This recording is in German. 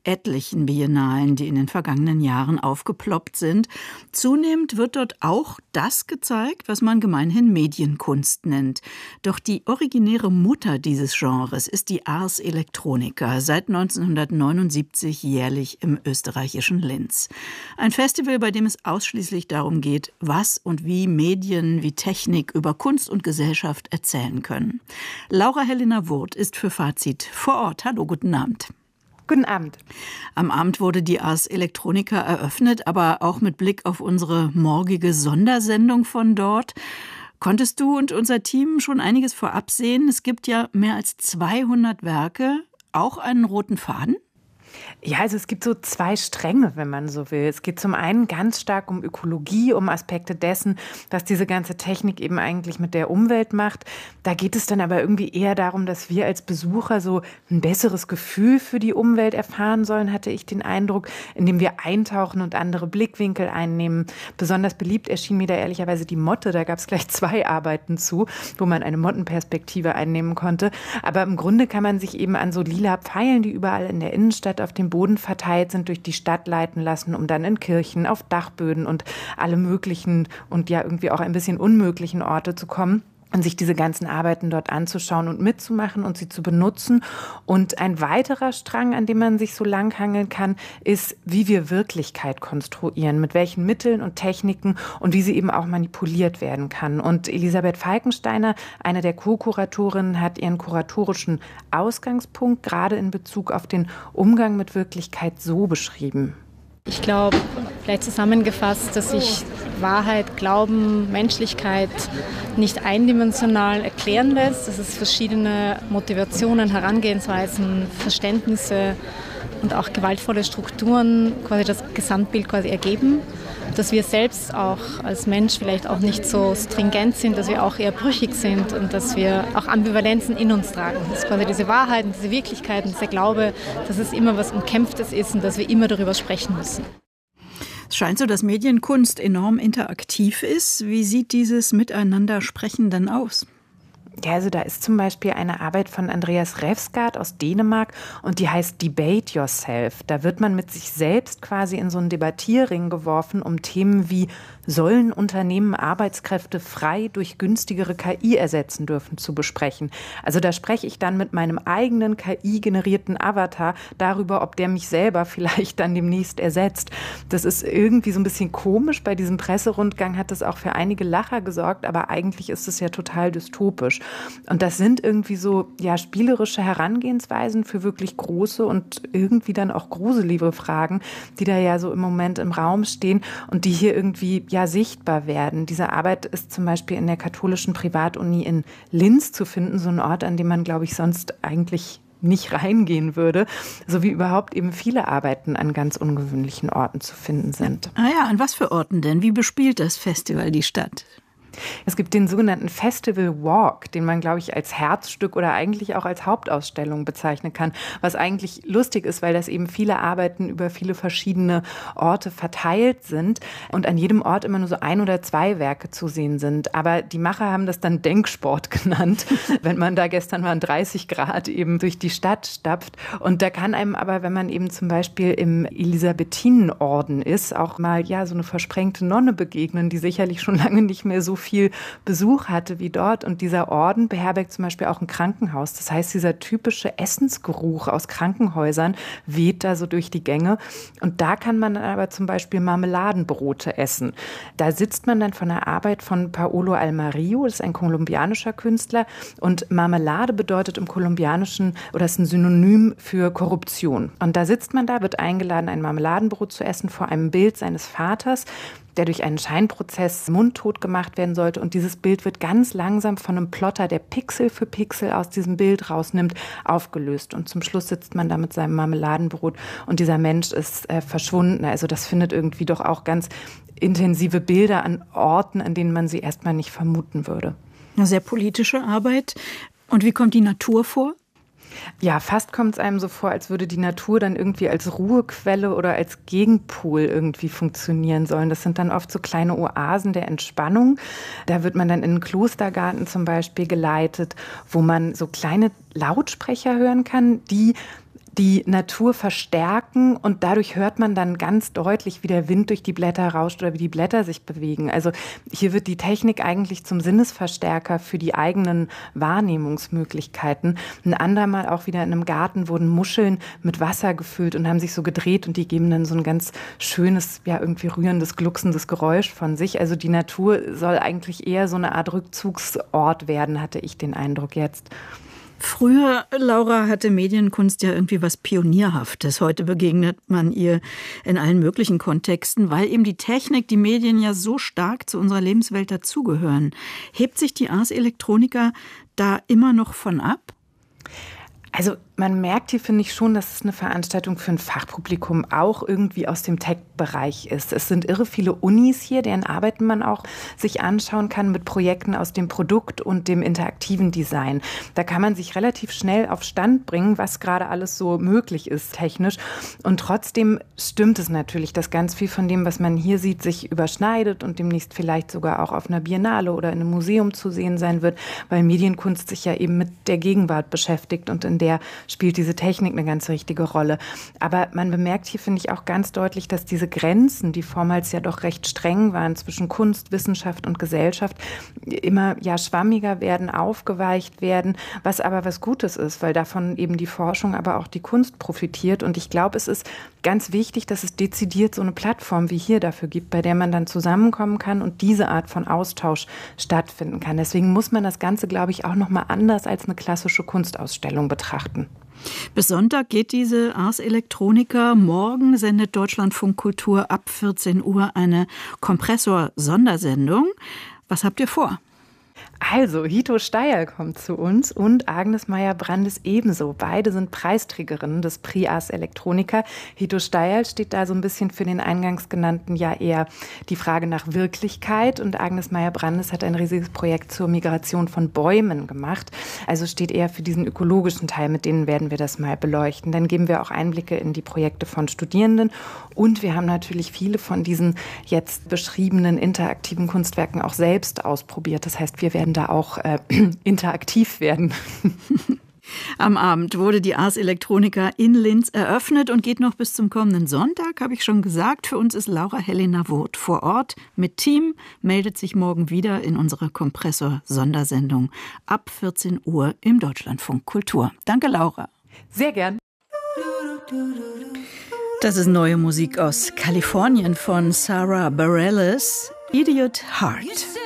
etlichen Biennalen, die in den vergangenen Jahren aufgeploppt sind. Zunehmend wird dort auch das gezeigt, was man gemeinhin Medienkunst nennt. Doch die originäre Mutter dieses Genres ist die Ars Electronica, seit 1979 jährlich im österreichischen Linz. Ein Festival, bei dem es ausschließlich darum geht, was und wie Medien, wie Technik über Kunst und Gesellschaft erzählen können. Laura Helena Wurth ist für Fazit vor Ort. Hallo, guten Abend. Guten Abend. Am Abend wurde die Ars Electronica eröffnet, aber auch mit Blick auf unsere morgige Sondersendung von dort. Konntest du und unser Team schon einiges vorab sehen? Es gibt ja mehr als 200 Werke, auch einen roten Faden? Ja, also es gibt so zwei Stränge, wenn man so will. Es geht zum einen ganz stark um Ökologie, um Aspekte dessen, was diese ganze Technik eben eigentlich mit der Umwelt macht. Da geht es dann aber irgendwie eher darum, dass wir als Besucher so ein besseres Gefühl für die Umwelt erfahren sollen, hatte ich den Eindruck, indem wir eintauchen und andere Blickwinkel einnehmen. Besonders beliebt erschien mir da ehrlicherweise die Motte. Da gab es gleich 2 Arbeiten zu, wo man eine Mottenperspektive einnehmen konnte. Aber im Grunde kann man sich eben an so lila Pfeilen, die überall in der Innenstadt auf dem Boden verteilt sind, durch die Stadt leiten lassen, um dann in Kirchen, auf Dachböden und alle möglichen und ja irgendwie auch ein bisschen unmöglichen Orte zu kommen und sich diese ganzen Arbeiten dort anzuschauen und mitzumachen und sie zu benutzen. Und ein weiterer Strang, an dem man sich so langhangeln kann, ist, wie wir Wirklichkeit konstruieren, mit welchen Mitteln und Techniken und wie sie eben auch manipuliert werden kann. Und Elisabeth Falkensteiner, eine der Co-Kuratorinnen, hat ihren kuratorischen Ausgangspunkt gerade in Bezug auf den Umgang mit Wirklichkeit so beschrieben. Ich glaube, vielleicht zusammengefasst, dass sich Wahrheit, Glauben, Menschlichkeit nicht eindimensional erklären lässt, dass es verschiedene Motivationen, Herangehensweisen, Verständnisse und auch gewaltvolle Strukturen quasi das Gesamtbild quasi ergeben, dass wir selbst auch als Mensch vielleicht auch nicht so stringent sind, dass wir auch eher brüchig sind und dass wir auch Ambivalenzen in uns tragen. Das ist quasi diese Wahrheit und diese Wirklichkeit und dieser Glaube, dass es immer was Umkämpftes ist und dass wir immer darüber sprechen müssen. Es scheint so, dass Medienkunst enorm interaktiv ist. Wie sieht dieses Miteinander-Sprechen denn aus? Ja, also da ist zum Beispiel eine Arbeit von Andreas Refsgaard aus Dänemark und die heißt Debate Yourself. Da wird man mit sich selbst quasi in so einen Debattierring geworfen, um Themen wie sollen Unternehmen Arbeitskräfte frei durch günstigere KI ersetzen dürfen, zu besprechen. Also da spreche ich dann mit meinem eigenen KI-generierten Avatar darüber, ob der mich selber vielleicht dann demnächst ersetzt. Das ist irgendwie so ein bisschen komisch. Bei diesem Presserundgang hat das auch für einige Lacher gesorgt, aber eigentlich ist es ja total dystopisch. Und das sind irgendwie so ja spielerische Herangehensweisen für wirklich große und irgendwie dann auch gruselige Fragen, die da ja so im Moment im Raum stehen und die hier irgendwie ja sichtbar werden. Diese Arbeit ist zum Beispiel in der katholischen Privatuni in Linz zu finden, so ein Ort, an dem man, glaube ich, sonst eigentlich nicht reingehen würde, so wie überhaupt eben viele Arbeiten an ganz ungewöhnlichen Orten zu finden sind. Ah ja, an was für Orten denn? Wie bespielt das Festival die Stadt? Es gibt den sogenannten Festival Walk, den man, glaube ich, als Herzstück oder eigentlich auch als Hauptausstellung bezeichnen kann, was eigentlich lustig ist, weil das eben viele Arbeiten über viele verschiedene Orte verteilt sind und an jedem Ort immer nur so 1 oder 2 Werke zu sehen sind. Aber die Macher haben das dann Denksport genannt, wenn man da gestern waren 30 Grad eben durch die Stadt stapft. Und da kann einem aber, wenn man eben zum Beispiel im Elisabethinenorden ist, auch mal ja so eine versprengte Nonne begegnen, die sicherlich schon lange nicht mehr so viel Besuch hatte wie dort. Und dieser Orden beherbergt zum Beispiel auch ein Krankenhaus. Das heißt, dieser typische Essensgeruch aus Krankenhäusern weht da so durch die Gänge. Und da kann man dann aber zum Beispiel Marmeladenbrote essen. Da sitzt man dann von der Arbeit von Paolo Almario, das ist ein kolumbianischer Künstler. Und Marmelade bedeutet im Kolumbianischen oder ist ein Synonym für Korruption. Und da sitzt man da, wird eingeladen, ein Marmeladenbrot zu essen vor einem Bild seines Vaters, der durch einen Scheinprozess mundtot gemacht werden sollte. Und dieses Bild wird ganz langsam von einem Plotter, der Pixel für Pixel aus diesem Bild rausnimmt, aufgelöst. Und zum Schluss sitzt man da mit seinem Marmeladenbrot und dieser Mensch ist verschwunden. Also das findet irgendwie doch auch ganz intensive Bilder an Orten, an denen man sie erstmal nicht vermuten würde. Eine sehr politische Arbeit. Und wie kommt die Natur vor? Ja, fast kommt es einem so vor, als würde die Natur dann irgendwie als Ruhequelle oder als Gegenpol irgendwie funktionieren sollen. Das sind dann oft so kleine Oasen der Entspannung. Da wird man dann in einen Klostergarten zum Beispiel geleitet, wo man so kleine Lautsprecher hören kann, die die Natur verstärken und dadurch hört man dann ganz deutlich, wie der Wind durch die Blätter rauscht oder wie die Blätter sich bewegen. Also hier wird die Technik eigentlich zum Sinnesverstärker für die eigenen Wahrnehmungsmöglichkeiten. Ein andermal auch wieder in einem Garten wurden Muscheln mit Wasser gefüllt und haben sich so gedreht und die geben dann so ein ganz schönes, ja irgendwie rührendes, glucksendes Geräusch von sich. Also die Natur soll eigentlich eher so eine Art Rückzugsort werden, hatte ich den Eindruck jetzt. Früher, Laura, hatte Medienkunst ja irgendwie was Pionierhaftes. Heute begegnet man ihr in allen möglichen Kontexten, weil eben die Technik, die Medien ja so stark zu unserer Lebenswelt dazugehören. Hebt sich die Ars Electronica da immer noch von ab? Also man merkt hier, finde ich schon, dass es eine Veranstaltung für ein Fachpublikum auch irgendwie aus dem Tech-Bereich ist. Es sind irre viele Unis hier, deren Arbeiten man auch sich anschauen kann mit Projekten aus dem Produkt- und dem interaktiven Design. Da kann man sich relativ schnell auf Stand bringen, was gerade alles so möglich ist technisch. Und trotzdem stimmt es natürlich, dass ganz viel von dem, was man hier sieht, sich überschneidet und demnächst vielleicht sogar auch auf einer Biennale oder in einem Museum zu sehen sein wird, weil Medienkunst sich ja eben mit der Gegenwart beschäftigt und in der spielt diese Technik eine ganz wichtige Rolle. Aber man bemerkt hier, finde ich, auch ganz deutlich, dass diese Grenzen, die vormals ja doch recht streng waren zwischen Kunst, Wissenschaft und Gesellschaft, immer ja schwammiger werden, aufgeweicht werden, was aber was Gutes ist, weil davon eben die Forschung, aber auch die Kunst profitiert. Und ich glaube, es ist ganz wichtig, dass es dezidiert so eine Plattform wie hier dafür gibt, bei der man dann zusammenkommen kann und diese Art von Austausch stattfinden kann. Deswegen muss man das Ganze, glaube ich, auch noch mal anders als eine klassische Kunstausstellung betrachten. Bis Sonntag geht diese Ars Electronica. Morgen sendet Deutschlandfunk Kultur ab 14 Uhr eine Kompressor-Sondersendung. Was habt ihr vor? Also, Hito Steyerl kommt zu uns und Agnes Meyer-Brandes ebenso. Beide sind Preisträgerinnen des Prix Ars Electronica. Hito Steyerl steht da so ein bisschen für den eingangs genannten, ja eher die Frage nach Wirklichkeit. Und Agnes Meyer-Brandes hat ein riesiges Projekt zur Migration von Bäumen gemacht. Also steht eher für diesen ökologischen Teil, mit denen werden wir das mal beleuchten. Dann geben wir auch Einblicke in die Projekte von Studierenden. Und wir haben natürlich viele von diesen jetzt beschriebenen interaktiven Kunstwerken auch selbst ausprobiert. Das heißt, wir werden da auch interaktiv werden. Am Abend wurde die Ars Electronica in Linz eröffnet und geht noch bis zum kommenden Sonntag, habe ich schon gesagt. Für uns ist Laura Helena Wurth vor Ort mit Team, meldet sich morgen wieder in unserer Kompressor-Sondersendung ab 14 Uhr im Deutschlandfunk Kultur. Danke, Laura. Sehr gern. Das ist neue Musik aus Kalifornien von Sarah Bareilles, Idiot Heart.